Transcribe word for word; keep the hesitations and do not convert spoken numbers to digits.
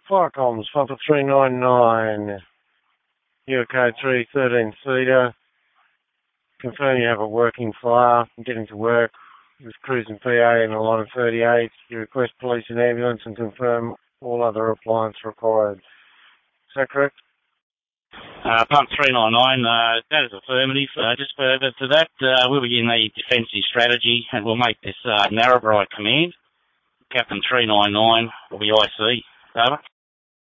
Fire comms, Papa three nine nine, Eurocode three thirteen seater. Confirm you have a working fire. I'm getting to work with cruising P A in a line of thirty-eight. You request police and ambulance and confirm all other appliance required. Is that correct? Uh, pump three nine nine, uh, that is affirmative. Uh, just further to that, uh, we'll begin the defensive strategy and we'll make this uh, Narrabri command. Captain three nine nine will be I C. Over.